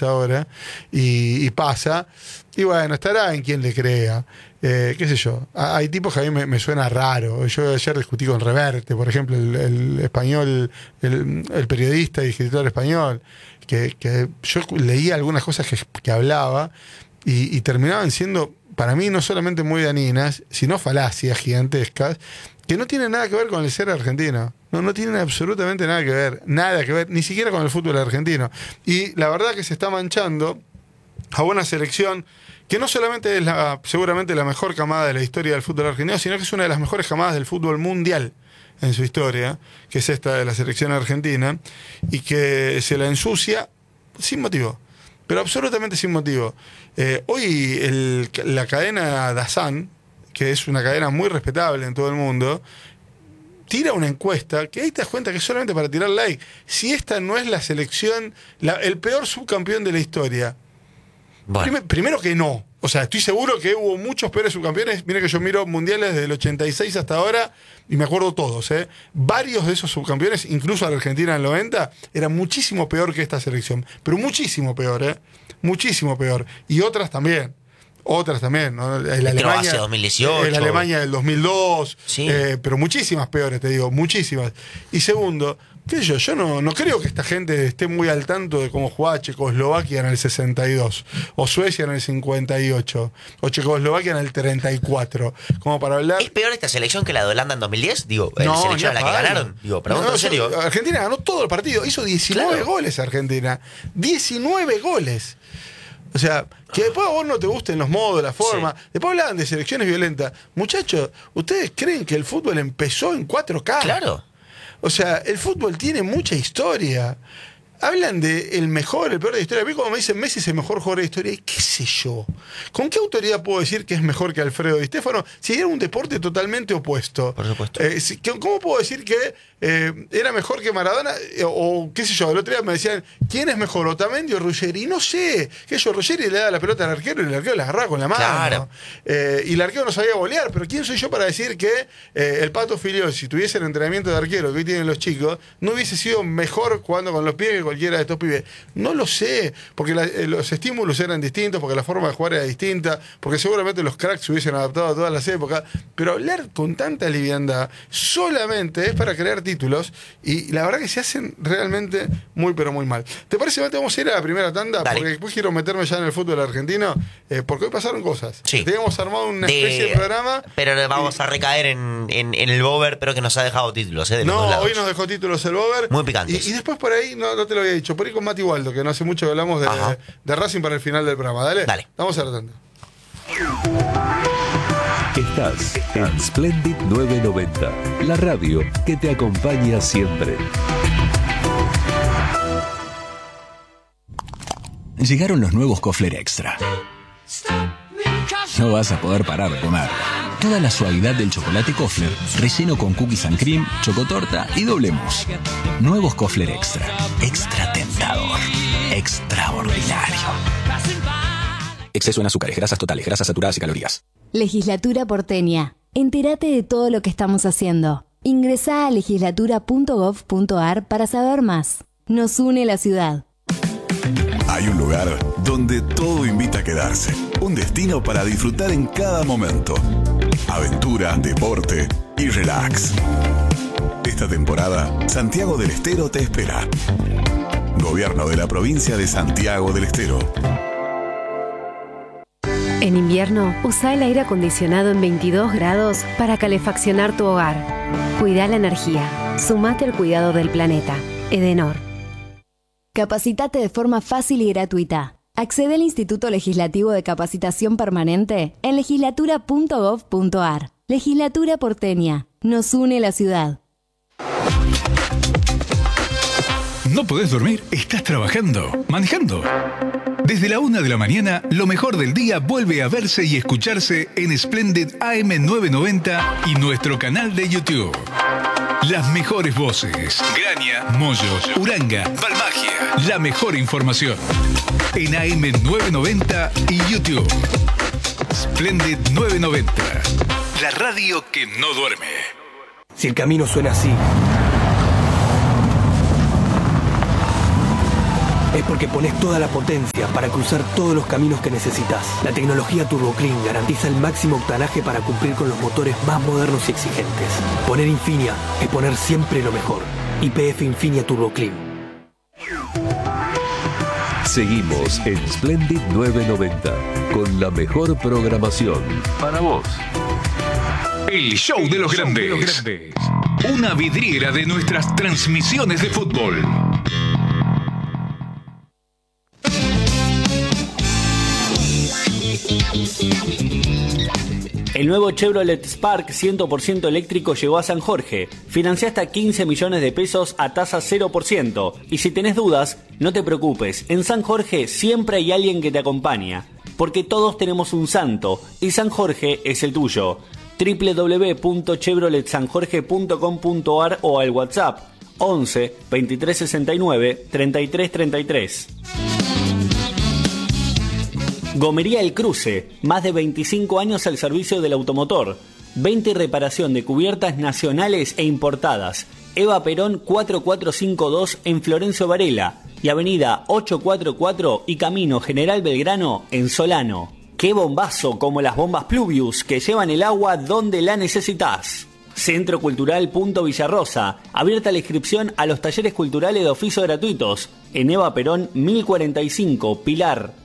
ahora, y pasa. Y bueno, estará en quien le crea. Qué sé yo. Hay tipos que a mí me suena raro. Yo ayer discutí con Reverte, por ejemplo, el español, el periodista y escritor español, que yo leía algunas cosas que hablaba y terminaban siendo, para mí, no solamente muy dañinas, sino falacias gigantescas, que no tienen nada que ver con el ser argentino. No tienen absolutamente nada que ver, ni siquiera con el fútbol argentino. Y la verdad que se está manchando a una selección que no solamente es seguramente la mejor camada de la historia del fútbol argentino, sino que es una de las mejores camadas del fútbol mundial en su historia, que es esta de la selección argentina, y que se la ensucia sin motivo, pero absolutamente sin motivo. Hoy la cadena DAZN, que es una cadena muy respetable en todo el mundo, tira una encuesta que ahí te das cuenta que es solamente para tirar like. Si esta no es la selección, el peor subcampeón de la historia. Bueno. Primero que no. O sea, estoy seguro que hubo muchos peores subcampeones. Mira que yo miro mundiales desde el 86 hasta ahora y me acuerdo todos. Varios de esos subcampeones, incluso a la Argentina en el 90, era muchísimo peor que esta selección. Pero muchísimo peor, muchísimo peor. Y otras también, ¿no? La Alemania 2018. La Alemania del 2002, sí. Pero muchísimas peores, te digo, muchísimas. Y segundo, qué sé yo no creo que esta gente esté muy al tanto de cómo jugaba Checoslovaquia en el 62, o Suecia en el 58, o Checoslovaquia en el 34, como para hablar... ¿Es peor esta selección que la de Holanda en 2010? Digo, la selección a la que ganaron. Digo, pregunto en serio. Argentina ganó todo el partido, hizo 19 goles Argentina, 19 goles. O sea, que después a vos no te gusten los modos, la forma. Sí. Después hablaban de selecciones violentas. Muchachos, ¿ustedes creen que el fútbol empezó en 4K? Claro. O sea, el fútbol tiene mucha historia. Hablan de el mejor, el peor de la historia. A mí cuando me dicen Messi es el mejor jugador de la historia, ¿y qué sé yo? ¿Con qué autoridad puedo decir que es mejor que Alfredo Di Stéfano si era un deporte totalmente opuesto? Por supuesto. ¿Cómo puedo decir que era mejor que Maradona? O qué sé yo, el otro día me decían, ¿quién es mejor, Otamendi o Ruggeri? No sé. Que yo, Ruggeri le daba la pelota al arquero y el arquero la agarraba con la mano. Claro. Y el arquero no sabía volear, pero ¿quién soy yo para decir que el Pato Filiol, si tuviese el entrenamiento de arquero que hoy tienen los chicos, no hubiese sido mejor jugando con los pies que cualquiera de estos pibes? No lo sé, porque los estímulos eran distintos, porque la forma de jugar era distinta, porque seguramente los cracks se hubiesen adaptado a todas las épocas, pero hablar con tanta liviandad solamente es para crear títulos, y la verdad que se hacen realmente muy pero muy mal. ¿Te parece, Mate? Vamos a ir a la primera tanda. Dale. Porque después quiero meterme ya en el fútbol argentino, porque hoy pasaron cosas. Sí. Teníamos armado una especie de programa, pero vamos a recaer en el Bober, pero que nos ha dejado títulos de los dos lados. Hoy nos dejó títulos el Bober, muy picantes. Y después por ahí, no te lo había dicho, por ahí con Mati Waldo, que no hace mucho que hablamos de Racing para el final del programa. Dale. Vamos a la tanda. Estás en Splendid 990, la radio que te acompaña siempre. Llegaron los nuevos Kofler Extra. No vas a poder parar de comer. Toda la suavidad del chocolate Kofler, relleno con cookies and cream, chocotorta y doble mousse. Nuevos Kofler Extra. Extra tentador. Extraordinario. Exceso en azúcares, grasas totales, grasas saturadas y calorías. Legislatura porteña. Entérate de todo lo que estamos haciendo. Ingresá a legislatura.gov.ar para saber más. Nos une la ciudad. Hay un lugar donde todo invita a quedarse. Un destino para disfrutar en cada momento. Aventura, deporte y relax. Esta temporada, Santiago del Estero te espera. Gobierno de la provincia de Santiago del Estero. En invierno, usa el aire acondicionado en 22 grados para calefaccionar tu hogar. Cuida la energía. Sumate al cuidado del planeta. Edenor. Capacitate de forma fácil y gratuita. Accede al Instituto Legislativo de Capacitación Permanente en legislatura.gov.ar. Legislatura porteña. Nos une la ciudad. ¿No podés dormir? ¿Estás trabajando? ¿Manejando? Desde la 1 de la mañana, lo mejor del día vuelve a verse y escucharse en Splendid AM990 y nuestro canal de YouTube. Las mejores voces. Graña, Moyo, Uranga, Balmagia. La mejor información. En AM990 y YouTube. Splendid 990. La radio que no duerme. Si el camino suena así, es porque pones toda la potencia para cruzar todos los caminos que necesitas. La tecnología Turbo Clean garantiza el máximo octanaje para cumplir con los motores más modernos y exigentes. Poner Infinia es poner siempre lo mejor. YPF Infinia Turbo Clean. Seguimos en Splendid 990 con la mejor programación para vos. El show de los grandes. Una vidriera de nuestras transmisiones de fútbol. El nuevo Chevrolet Spark 100% eléctrico llegó a San Jorge. Financia hasta 15 millones de pesos a tasa 0%. Y si tenés dudas, no te preocupes. En San Jorge siempre hay alguien que te acompaña. Porque todos tenemos un santo y San Jorge es el tuyo. www.chevroletsanjorge.com.ar o al WhatsApp 11 23 69 33 33. Gomería El Cruce, más de 25 años al servicio del automotor. Venta y reparación de cubiertas nacionales e importadas. Eva Perón 4452 en Florencio Varela y Avenida 844 y Camino General Belgrano en Solano. ¡Qué bombazo como las bombas Pluvius que llevan el agua donde la necesitas! Centro Cultural Punto Villarrosa, abierta la inscripción a los talleres culturales de oficio gratuitos en Eva Perón 1045, Pilar.